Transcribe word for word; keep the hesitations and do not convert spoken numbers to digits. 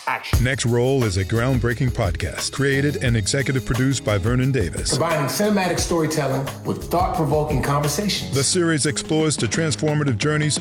action. Next Roll is a groundbreaking podcast created and executive produced by Vernon Davis. Combining cinematic storytelling with thought-provoking conversations. The series explores the transformative journeys